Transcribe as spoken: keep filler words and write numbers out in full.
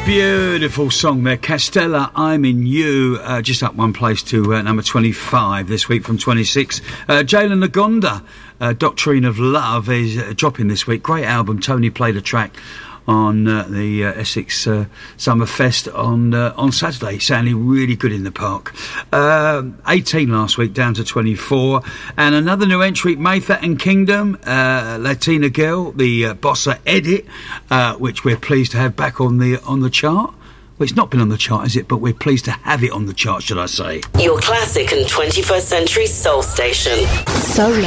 Beautiful song there, Castella, I'm in You, uh, just up one place to uh, number twenty-five this week from twenty-six. Uh, Jalen Nagonda, uh, Doctrine of Love, is uh, dropping this week. Great album. Tony played a track on uh, the uh, Essex uh, Summer Fest on uh, on Saturday. Sounded really good in the park. Uh, eighteen last week, down to twenty-four. And another new entry, Maythat and Kingdom, uh, Latina Girl, the uh, Bossa Edit, uh, which we're pleased to have back on the on the chart. Well, it's not been on the chart, is it? But we're pleased to have it on the chart, should I say. Your classic and twenty-first century soul station. Solar.